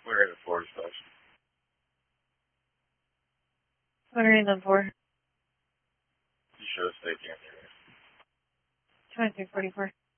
We're in the Florida station. What are you in for? You should have stayed here. 2644.